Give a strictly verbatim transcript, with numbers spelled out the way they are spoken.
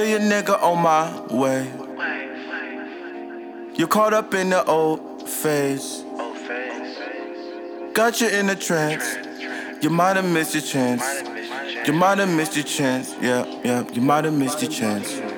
Your nigga on my way. You're caught up in the old phase. Got you in a trance. You might have missed your chance. You might have missed your chance. Yeah, yeah, you might have missed your chance.